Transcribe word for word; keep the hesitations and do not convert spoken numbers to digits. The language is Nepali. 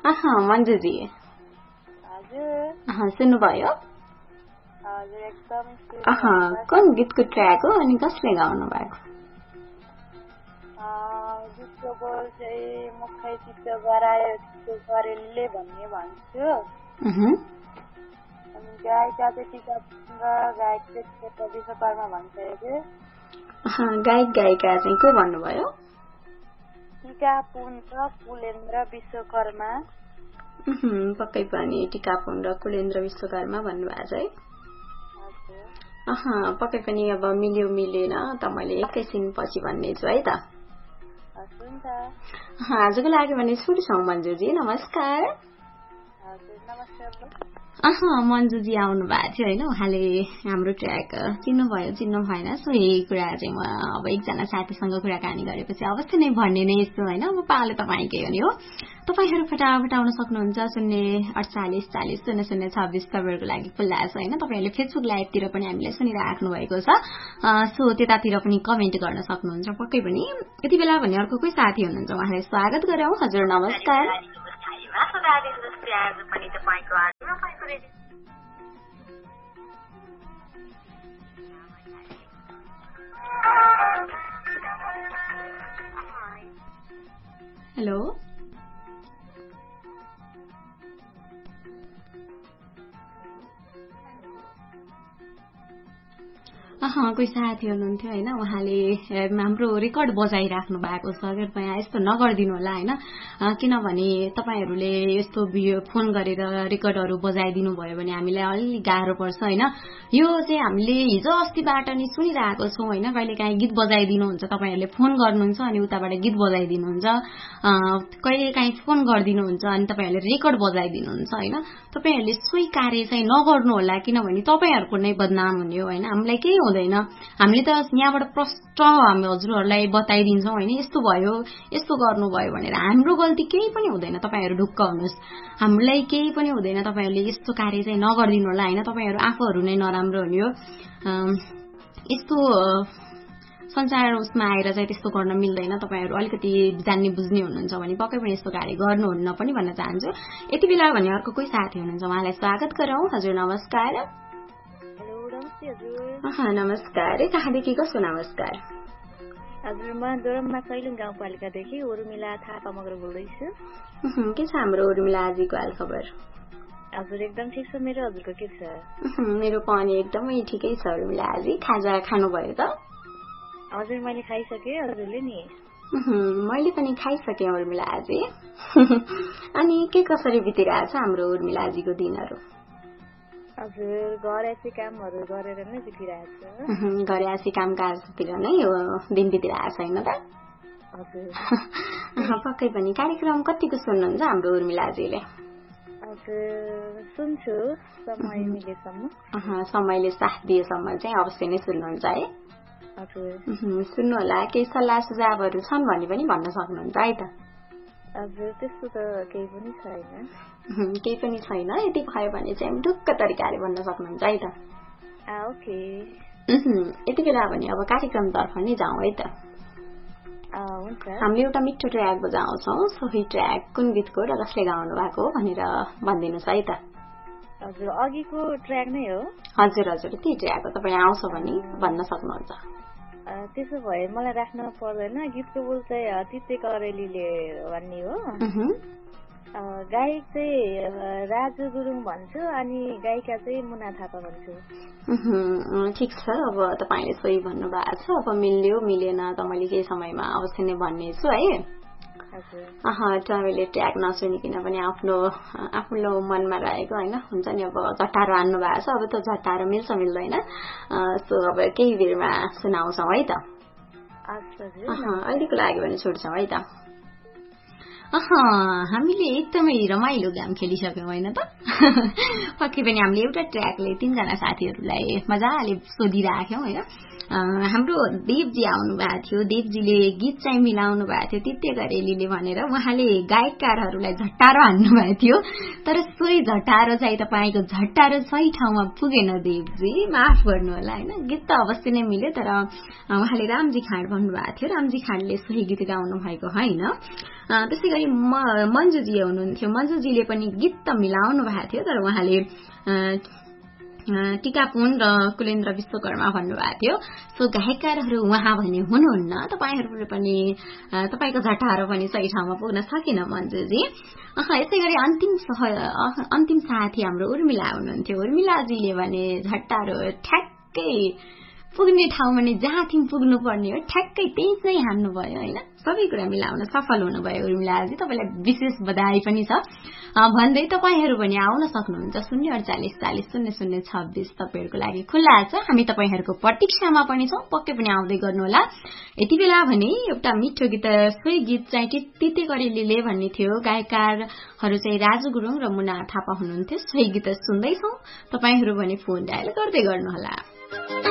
अह मन्जुजी हजुर सुन्नुभयो? हजुर एकदम अह कुन गीतको ट्र्याक हो अनि कसले गाउनु भएको? गीतको बोल चाहिँ मुखै चित्त गरायो चित्त गरेले भन्ने भन्छु अनि गायिका चाहिँ टिका गायक चाहिँ विश्वकर्मा भन्छ। गायक गायिका चाहिँ को भन्नुभयो? टिकापुन र कुलेन्द्र विश्वकर्मा। पक्कै पनि टिकापुन र कुलेन्द्र विश्वकर्मा भन्नुभएको छ है। अह पक्कै पनि अब मिल्यो मिलेन त मैले एकैछिन पछि भन्ने छु है त। आजको लागि भने छुट्छौँ मन्जुजी, नमस्कार। अह मन्जुजी आउनु भएको थियो होइन, उहाँले हाम्रो ट्र्याक चिन्नुभयो चिन्नु भएन, सोही कुरा चाहिँ म अब एकजना साथीसँग कुराकानी गरेपछि अवश्य नै भन्ने नै छु होइन। अब पालो तपाईँकै हो नि हो, तपाईँहरू फटाफट आउन सक्नुहुन्छ। शून्य अडचालिस चालिस शून्य शून्य छब्बिस तपाईँहरूको लागि खुल्ला छ होइन। तपाईँहरूले फेसबुक लाइभतिर पनि हामीलाई सुनिराख्नु भएको छ, सो त्यतातिर पनि कमेन्ट गर्न सक्नुहुन्छ पक्कै पनि। यति बेला भने अर्को कोही साथी हुनुहुन्छ, उहाँलाई स्वागत गरौँ। हजुर नमस्कार। हेलो अह कोही साथी हुनुहुन्थ्यो होइन, उहाँले हाम्रो रेकर्ड बजाइराख्नु भएको छ। कृपया यस्तो नगरिदिनु होला होइन, किनभने तपाईँहरूले यस्तो फोन गरेर रेकर्डहरू बजाइदिनु भयो भने हामीलाई अलि गाह्रो पर्छ होइन। यो चाहिँ हामीले हिजो अस्तिबाट नि सुनिरहेको छौँ होइन, कहिले काहीँ गीत बजाइदिनुहुन्छ, तपाईँहरूले फोन गर्नुहुन्छ अनि उताबाट गीत बजाइदिनुहुन्छ, कहिले काहीँ फोन गरिदिनुहुन्छ अनि तपाईँहरूले रेकर्ड बजाइदिनुहुन्छ होइन। तपाईँहरूले सोही कार्य चाहिँ नगर्नु होला, किनभने तपाईँहरूको नै बदनाम हुने हो होइन, हामीलाई केही हुँदैन। हामीले त यहाँबाट प्रष्ट हामी हजुरहरूलाई बताइदिन्छौँ होइन, यस्तो भयो यस्तो गर्नुभयो भनेर। हाम्रो गल्ती केही पनि हुँदैन, तपाईँहरू ढुक्क हुनुहोस्, हामीलाई केही पनि हुँदैन। तपाईँहरूले यस्तो कार्य चाहिँ नगरिदिनु होला होइन, तपाईँहरू आफूहरू नै नराम्रो हुने हो। यस्तो संसार उसमा आएर चाहिँ त्यस्तो गर्न मिल्दैन। तपाईँहरू अलिकति जान्ने बुझ्ने हुनुहुन्छ भने पक्कै पनि यस्तो कार्य गर्नुहुन्न पनि भन्न चाहन्छु। यति बेला भने अर्को कोही साथी हुनुहुन्छ, उहाँलाई स्वागत गरौँ। हजुर नमस्कार। नमस्कार, कहाँदेखि कसो नमस्कार? हजुर म दोरममा सैलुङ गाउँपालिकादेखि उर्मिला थापा मगर बोल्दैछु। के छ हाम्रो उर्मिला आजीको हाल खबर? हजुर एकदम ठिक छ, मेरो हजुरको के छ? मेरो पनि एकदमै ठिकै छ उर्मिला आजी। खाजा खानुभयो त? हजुर मैले खाइसकेँ, हजुरले नि? मैले पनि खाइसकेँ उर्मिला आजी। अनि के कसरी बितिरहेछ हाम्रो उर्मिला आजीको दिनहरू? हजुर घरयासी कामहरू गरेर नै बितिरहेछ। घरयासी कामकाजतिर नै हो दिन बितिरहेछ होइन त? हजुर पक्कै पनि। कार्यक्रम कतिको सुन्नुहुन्छ हाम्रो उर्मिलाजीले? हजुर सुन्छु, समय मिलेसम्म। समयले साथ दिएसम्म चाहिँ अवश्य नै सुन्नुहुन्छ है? हजुर सुन्नु होला। केही सल्लाह सुझावहरू छन् भने पनि भन्न सक्नुहुन्छ है त? हजुर त्यस्तो त केही पनि छैन। केही पनि छैन, यति भयो भने चाहिँ ढुक्क तरिकाले भन्न सक्नुहुन्छ है त? ओके। यति बेला भने अब कार्यक्रमतर्फ नै जाउँ है त? हामीले एउटा मिठो ट्र्याक बजाउँछौँ, सोही ट्र्याक कुन गीतको र कसले गाउनु भएको हो भनेर भनिदिनुहोस् है त? हजुर अघिको ट्र्याक नै हो। हजुर हजुर त्यही ट्र्याक हो, तपाईँ आउँछ भने भन्न सक्नुहुन्छ। त्यसो भए मलाई राख्न पर्दैन, गीतको बोल चाहिँ तिते करेलीले भन्ने हो। गायक चाहिँ राजु गुरुङ भन्छु अनि गायिका चाहिँ मुना थापा भन्छु। ठिक छ, अब तपाईँले सोही भन्नुभएको छ। अब मिल्यो मिलेन त मैले केही समयमा अवश्य नै भन्नेछु है। अह तपाईँले ट्र्याक नसुनिकन पनि आफ्नो आफ्नो मनमा रहेको होइन हुन्छ नि, अब झट्टारो हान्नु भएको छ, अब त झट्टारो मिल्छ मिल्दैन सो अब केही बेरमा सुनाउँछौँ है त? अहिलेको लागि भने छुट्छौँ है त? अह हामीले एकदमै रमाइलो गेम खेलिसक्यौँ होइन त? पक्कै पनि हामीले एउटा ट्र्याकले तीनजना साथीहरूलाई मजाले सोधिराख्यौँ होइन। हाम्रो देवजी आउनु भएको थियो, देवजीले गीत चाहिँ मिलाउनु भएको थियो तिते गरेलीले भनेर उहाँले गायककारहरूलाई झट्टारो हान्नु भएको थियो। तर सोही झट्टारो चाहिँ तपाईँको झट्टारो सही ठाउँमा पुगेन देवजी, माफ गर्नु होला होइन। गीत त अवश्य नै मिल्यो, तर उहाँले रामजी खाँड भन्नुभएको थियो, रामजी खाँडले सोही गीत गाउनु भएको होइन। त्यसै गरी मन्जुजी हुनुहुन्थ्यो, मन्जुजीले पनि गीत त मिलाउनु भएको थियो, तर उहाँले टिकापुन र कुलेन्द्र विश्वकर्मा भन्नुभएको थियो। सो गायककारहरू उहाँ भने हुनुहुन्न, तपाईँहरू पनि तपाईँको झट्टारो पनि सही ठाउँमा पुग्न सकेन मन्जुजी। यसै गरी अन्तिम अन्तिम साथी हाम्रो उर्मिला हुनुहुन्थ्यो, उर्मिलाजीले भने झट्टारो ठ्याक्कै पुग्ने ठाउँमा नै जहाँ थिम पुग्नु पर्ने हो ठ्याक्कै त्यही चाहिँ हान्नुभयो होइन। सबै कुरा मिलाउन सफल हुनुभयो उर्मिलाजी, तपाईँलाई विशेष बधाई पनि छ भन्दै तपाईँहरू पनि आउन सक्नुहुन्छ। शून्य अडचालिस चालिस शून्य शून्य छब्बिस तपाईँहरूको लागि खुल्ला छ। हामी तपाईँहरूको प्रतीक्षामा पनि छौँ, पक्कै पनि आउँदै गर्नुहोला। यति बेला भने एउटा मिठो गीत, सोही गीत चाहिँ तिते गरेलीले भन्ने थियो, गायककारहरू चाहिँ राजु गुरुङ र मुना थापा हुनुहुन्थ्यो। सोही गीत सुन्दैछौँ, तपाईँहरू भने फोन डायल गर्दै गर्नुहोला।